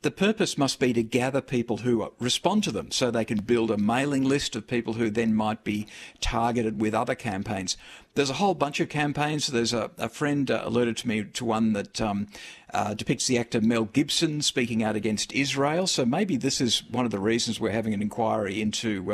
the purpose must be to gather people who respond to them so they can build a mailing list of people who then might be targeted with other campaigns. There's a whole bunch of campaigns. There's a friend alerted to me to one that depicts the actor Mel Gibson speaking out against Israel. So maybe this is one of the reasons we're having an inquiry into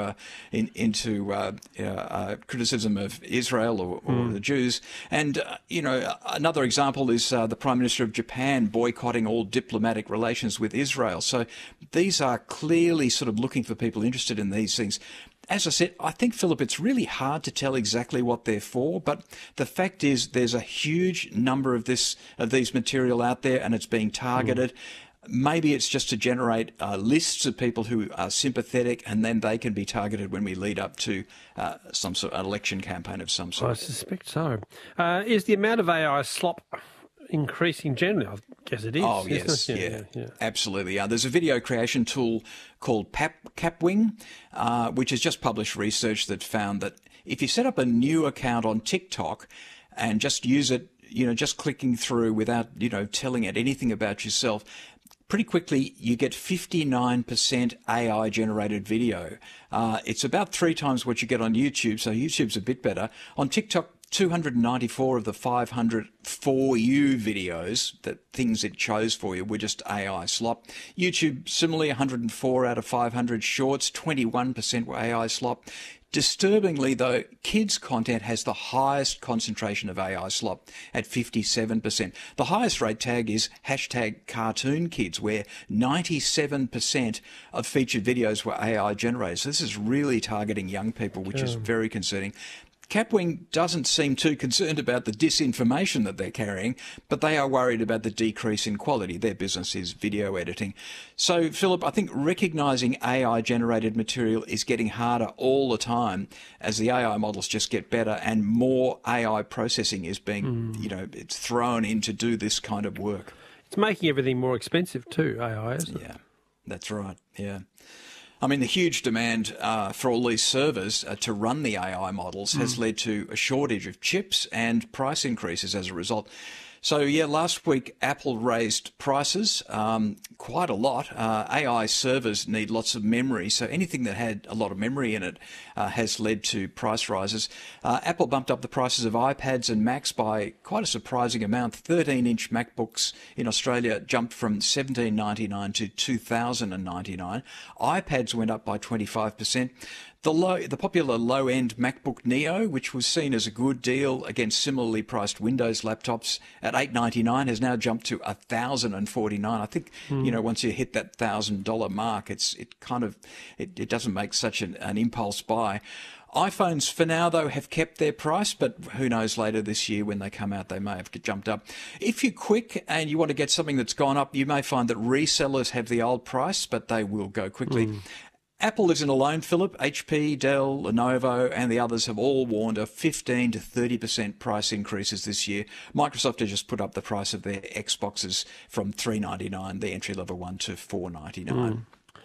criticism of Israel or the Jews. And, another example is the Prime Minister of Japan boycotting all diplomatic relations with Israel. So these are clearly sort of looking for people interested in these things. As I said, I think, Philip, it's really hard to tell exactly what they're for, but the fact is there's a huge number of these material out there and it's being targeted. Maybe it's just to generate lists of people who are sympathetic, and then they can be targeted when we lead up to some sort of election campaign of some sort. I suspect so. Is the amount of AI slop increasing generally? I guess it is. Oh, yes, yeah, absolutely. There's a video creation tool called Capwing, which has just published research that found that if you set up a new account on TikTok and just use it, just clicking through without, telling it anything about yourself, pretty quickly you get 59% AI-generated video. It's about 3 times what you get on YouTube, so YouTube's a bit better. On TikTok, 294 of the 500 For You videos, that things it chose for you, were just AI slop. YouTube, similarly, 104 out of 500 shorts, 21% were AI slop. Disturbingly, though, kids' content has the highest concentration of AI slop at 57%. The highest rate tag is #CartoonKids, where 97% of featured videos were AI generated. So this is really targeting young people, which is very concerning. Capwing doesn't seem too concerned about the disinformation that they're carrying, but they are worried about the decrease in quality. Their business is video editing. So, Philip, I think recognising AI-generated material is getting harder all the time as the AI models just get better and more AI processing is being, it's thrown in to do this kind of work. It's making everything more expensive too, AI, isn't it? Yeah, that's right, yeah. I mean, the huge demand for all these servers to run the AI models has led to a shortage of chips and price increases as a result. So, last week Apple raised prices quite a lot. AI servers need lots of memory, so anything that had a lot of memory in it has led to price rises. Apple bumped up the prices of iPads and Macs by quite a surprising amount. 13-inch MacBooks in Australia jumped from $1,799 to $2,099. iPads went up by 25%. The popular low-end MacBook Neo, which was seen as a good deal against similarly priced Windows laptops at $899, has now jumped to $1,049. I think once you hit that $1,000 mark, it doesn't make such an impulse buy. iPhones, for now, though, have kept their price, but who knows, later this year when they come out, they may have jumped up. If you're quick and you want to get something that's gone up, you may find that resellers have the old price, but they will go quickly. Apple isn't alone, Philip. HP, Dell, Lenovo and the others have all warned of 15 to 30% price increases this year. Microsoft has just put up the price of their Xboxes from $399, the entry-level one, to $499.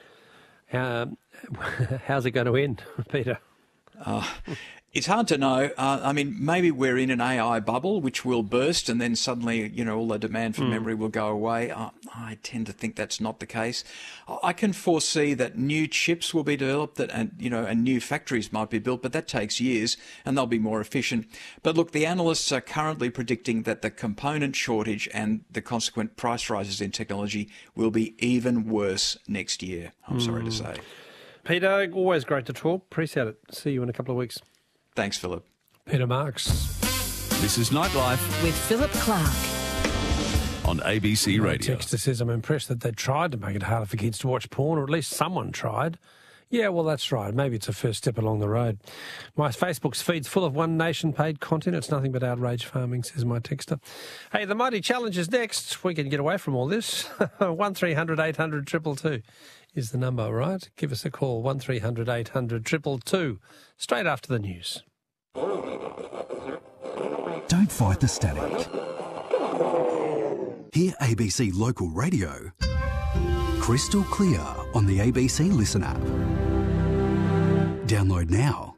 How's it going to end, Peter? It's hard to know. Maybe we're in an AI bubble which will burst and then suddenly, all the demand for memory will go away. I tend to think that's not the case. I can foresee that new chips will be developed and new factories might be built, but that takes years and they'll be more efficient. But look, the analysts are currently predicting that the component shortage and the consequent price rises in technology will be even worse next year, I'm sorry to say. Peter, always great to talk. Appreciate it. See you in a couple of weeks. Thanks, Philip. Peter Marks. This is Nightlife with Philip Clark on ABC Radio. Texter says, I'm impressed that they tried to make it harder for kids to watch porn, or at least someone tried. Yeah, well, that's right. Maybe it's a first step along the road. My Facebook's feed's full of One Nation paid content. It's nothing but outrage farming, says my texter. Hey, the Mighty Challenge is next. We can get away from all this. 1300 800 222 is the number, right? Give us a call, 1300 800 222, straight after the news. Don't fight the static. Hear ABC Local Radio crystal clear on the ABC Listen app. Download now.